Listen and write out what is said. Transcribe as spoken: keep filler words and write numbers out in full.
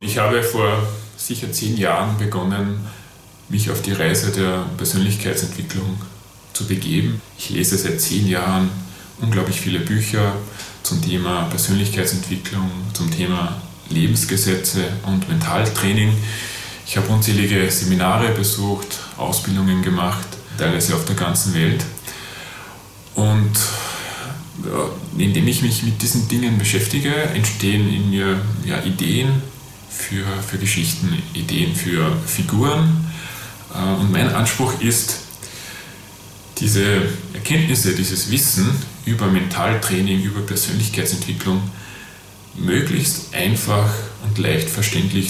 Ich habe vor sicher zehn Jahren begonnen, mich auf die Reise der Persönlichkeitsentwicklung zu begeben. Ich lese seit zehn Jahren unglaublich viele Bücher zum Thema Persönlichkeitsentwicklung, zum Thema Lebensgesetze und Mentaltraining. Ich habe unzählige Seminare besucht, Ausbildungen gemacht, teilweise auf der ganzen Welt. Und ja, indem ich mich mit diesen Dingen beschäftige, entstehen in mir ja, Ideen für, für Geschichten, Ideen für Figuren. Und mein Anspruch ist, diese Erkenntnisse, dieses Wissen über Mentaltraining, über Persönlichkeitsentwicklung möglichst einfach und leicht verständlich